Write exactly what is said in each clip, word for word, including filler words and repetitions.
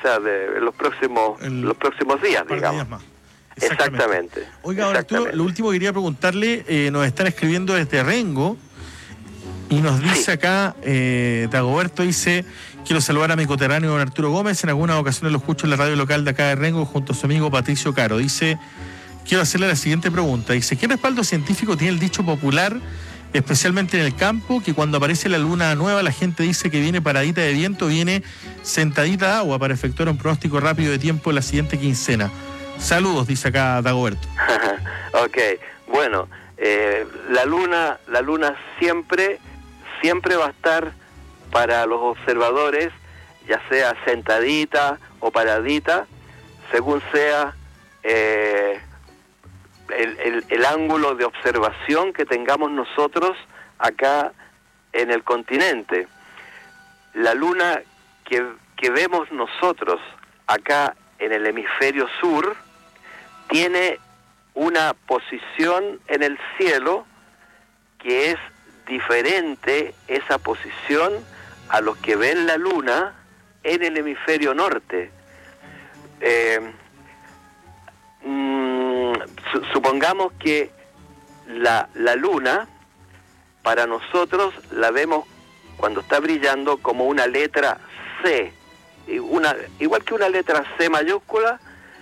sea, de los próximos el, los próximos días, digamos. Días más. Exactamente. Exactamente. Oiga, ahora Arturo, lo último que quería preguntarle, eh, nos están escribiendo desde Rengo y nos dice sí. acá, eh, Dagoberto dice, quiero saludar a mi coterráneo don Arturo Gómez, en algunas ocasiones lo escucho en la radio local de acá de Rengo junto a su amigo Patricio Caro. Dice, quiero hacerle la siguiente pregunta, dice, ¿qué respaldo científico tiene el dicho popular, especialmente en el campo, que cuando aparece la luna nueva la gente dice que viene paradita de viento, viene sentadita de agua para efectuar un pronóstico rápido de tiempo en la siguiente quincena? Saludos, dice acá Dagoberto. Ok, bueno, eh, la luna, la luna siempre, siempre va a estar para los observadores, ya sea sentadita o paradita, según sea eh, el, el, el ángulo de observación que tengamos nosotros acá en el continente. La luna que, que vemos nosotros acá en el hemisferio sur tiene una posición en el cielo que es diferente, esa posición, a los que ven la luna en el hemisferio norte. Eh, mm, su, supongamos que la, la luna, para nosotros, la vemos cuando está brillando como una letra C, una, igual que una letra C mayúscula.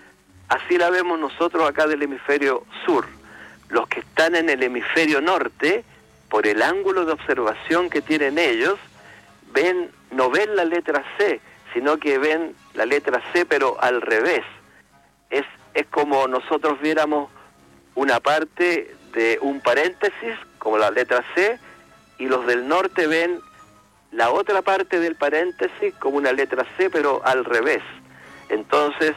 Así la vemos nosotros acá del hemisferio sur. Los que están en el hemisferio norte, por el ángulo de observación que tienen ellos, ven no ven la letra C, sino que ven la letra C, pero al revés. Es, es como nosotros viéramos una parte de un paréntesis, como la letra C, y los del norte ven la otra parte del paréntesis como una letra C, pero al revés. Entonces,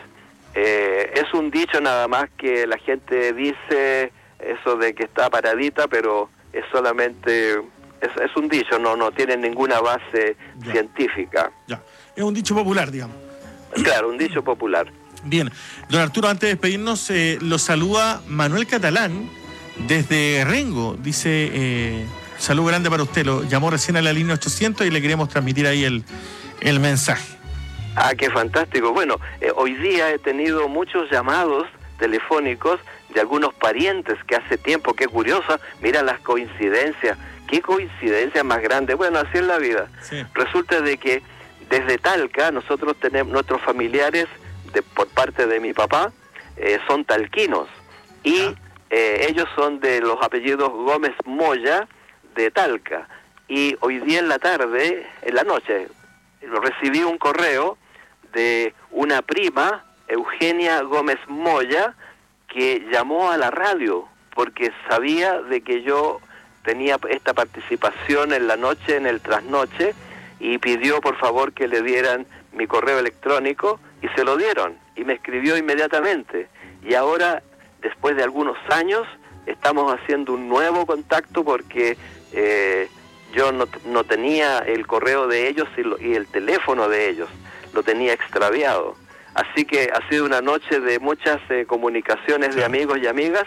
Eh, es un dicho nada más que la gente dice eso de que está paradita, pero es solamente, es, es un dicho, no no tiene ninguna base ya. científica. Ya, es un dicho popular, digamos. Claro, un dicho popular. Bien, don Arturo, antes de despedirnos, eh, lo saluda Manuel Catalán desde Rengo, dice, eh, saludo grande para usted, lo llamó recién a la línea ochocientos y le queremos transmitir ahí el, el mensaje. Ah, qué fantástico. Bueno, eh, hoy día he tenido muchos llamados telefónicos de algunos parientes que hace tiempo, qué curiosa, mira las coincidencias, qué coincidencia más grande. Bueno, así es la vida. Sí. Resulta de que desde Talca nosotros tenemos, nuestros familiares, de, por parte de mi papá, eh, son talquinos y eh, ellos son de los apellidos Gómez Moya de Talca. Y hoy día en la tarde, en la noche, recibí un correo de una prima, Eugenia Gómez Moya, que llamó a la radio porque sabía de que yo tenía esta participación en la noche, en el trasnoche, y pidió por favor que le dieran mi correo electrónico y se lo dieron y me escribió inmediatamente. Y ahora, después de algunos años, estamos haciendo un nuevo contacto porque eh, yo no, no tenía el correo de ellos y, lo, y el teléfono de ellos, lo tenía extraviado. Así que ha sido una noche de muchas eh, comunicaciones sí. de amigos y amigas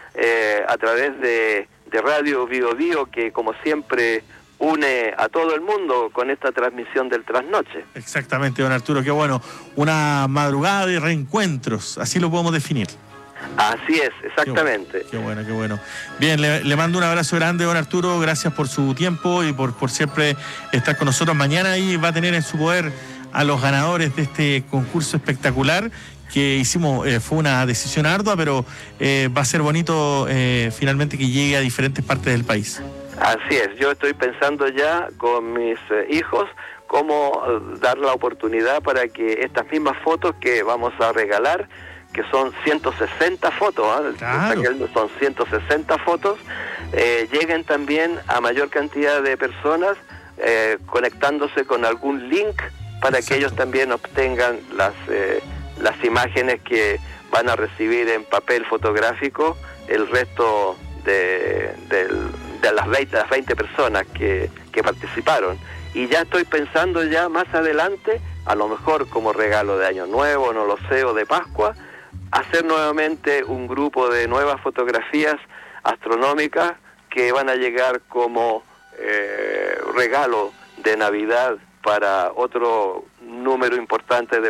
eh, a través de, de Radio Bio Bio, que como siempre une a todo el mundo con esta transmisión del trasnoche. Exactamente, don Arturo, qué bueno. Una madrugada de reencuentros, así lo podemos definir. Así es, exactamente. Qué bueno, qué bueno. Bien, le, le mando un abrazo grande, don Arturo, gracias por su tiempo y por, por siempre estar con nosotros. Mañana ahí va a tener en su poder a los ganadores de este concurso espectacular que hicimos. Eh, fue una decisión ardua, pero eh, va a ser bonito eh, finalmente que llegue a diferentes partes del país. Así es, yo estoy pensando ya con mis eh, hijos cómo eh, dar la oportunidad para que estas mismas fotos que vamos a regalar, que son ciento sesenta fotos, ¿eh? Claro. Son ciento sesenta fotos, eh, lleguen también a mayor cantidad de personas eh, conectándose con algún link para Exacto. que ellos también obtengan las, eh, las imágenes que van a recibir en papel fotográfico el resto de, de, de las veinte, las veinte personas que, que participaron. Y ya estoy pensando ya más adelante, a lo mejor como regalo de Año Nuevo, no lo sé, o de Pascua, hacer nuevamente un grupo de nuevas fotografías astronómicas que van a llegar como eh, regalo de Navidad para otro número importante de